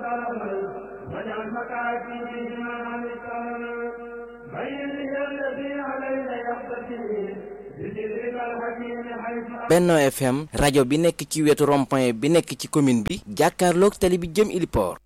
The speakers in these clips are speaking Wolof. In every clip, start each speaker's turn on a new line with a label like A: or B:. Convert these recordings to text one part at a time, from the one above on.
A: واجعل مكاتبي من الكرم بين لي الذي علي يقتدي بذكرك الحكيم حيث
B: Benno FM rajo bi nekk ci wetu rond-point bi nekk ci commune bi jàkkaarloog tali bi jëm Iliport.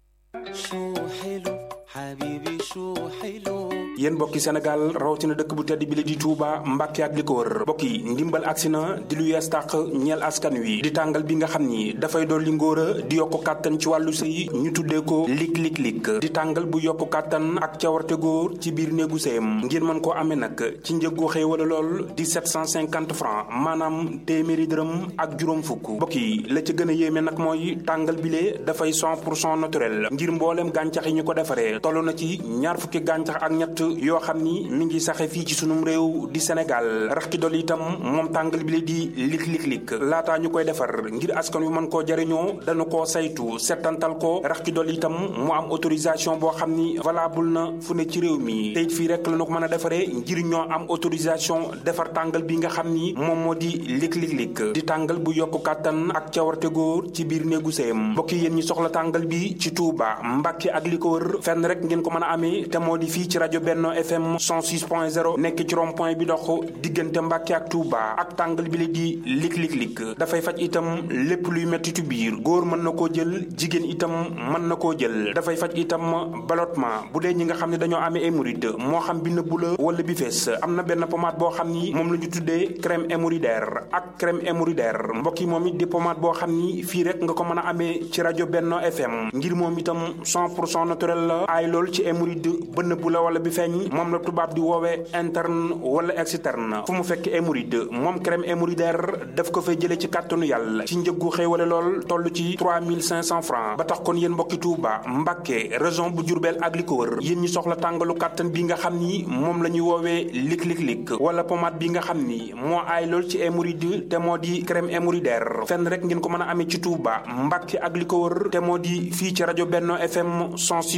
C: yéen mbokki Sénégal rawatina dëkk bu tedd bi la di Touba Mbàkke ak li ko wër mbokk yi ndimbal agsi na di lu yees tàq ñeel askan wi di tàngal bi nga xam ni dafay dolli ngóora di yokku kàttan ci wàllu sëy ñu tuddee ko lik di tàngal bu yokku kàttan ak cawarte góor ci biir néegu sëyam ngeen mën koo amee nag ci njëggu xéewala lool di 750 francs maanaam téeméeri dërëm ak juróom fukk mbokk yi la ca gën a yéeme nag mooy tàngal bile dafay 100% naturel ngir mbooleem gàncax yi ñu ko defaree toll na ci ñaar fukki gàncax ak ñett yoo xam ni mi ngi saxe fii ci sunum réew di Sénégal rax ci dolli itam moom tàngal bi la di lik laataa ñu koy defar ngir askan wi mën koo jariñoo dañu koo saytu settantal ko rax ci dolli itam mu am autorisation boo xam ni valable na fu ne ci réew mi te it fii rek la ñu ko mën a defaree ngir ñoo am autorisation defar tàngal bi nga xam ni moom moo di lik di tàngal bu yokku kàttan ak cawarte góor ci biir néegu sëyam mbokk yi yéen ñi soxla tàngal bi ci Touba Mbàkke ak li ko wër fenn rek ngeen ko mën a amee te moo di fii ci rajo Benno FM 106.0 nekk ci rond-point bi dox diggante Mbàkke ak Touba ak tàngal bi la di lik dafay faj itam lépp luy mettitu biir góor mën na koo jël jigéen itam mën na koo jël dafay faj itam ballottement bu dee ñi nga xam ne dañoo amee hémorroïde moo xam bi nëbbu la wala bi fees am na benn pommade boo xam ni moom la ñu tuddee crème hémorroïdaire ak crème hémorroïdaire mbokk yi moom it di pommade boo xam ni fii rek nga ko mën a amee ci rajo Benno FM ngir moom itam 100% naturel la aay lool ci hémorroïde ba nëbbu la wala bi feeñ moom la tubaab di woowee interne wala externe fu mu fekk hémorroïde moom crème hémorroïdaire daf ko fay jëlee ci kàttanu yàlla ci njëggu xéewale lool toll ci 3500 francs ba tax kon yéen mbokki Touba Mbàkke région bu Diourbel ak li ko wër yéen ñi soxla tàngalu kàttan bi nga xam ni moom la ñuy woowee lik wala pommade bi nga xam ni moo aay lool ci hémorroïde te moo di crème hémorroïdaire fenn rek ngeen ko mën a amee ci Touba Mbàkke ak li ko wër te moo di fii ci rajo Benno FM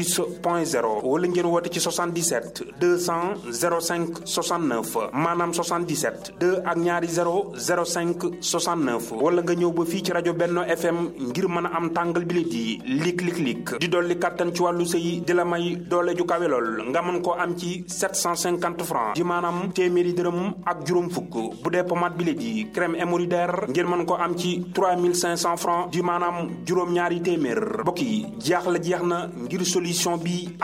C: 106.0 wala ngeen woote ci 77 200 05 69 maanaam 77 2 ak ñaari 0 05 69 wala nga ñëw ba fii ci rajo Benno FM ngir mën a am tàngal bi di lik di dolli kàttan ci wàllu sëy di la may doole ju kawe lool nga mën koo am ci 750 francs di maanaam téeméeri dërëm ak juróom fukk bu dee pommade bi di crème hémorroïdaire ngeen mën koo am ci 3500 francs di maanaam juróom ñaari téeméer mbokk yi jeex na ngir solution bi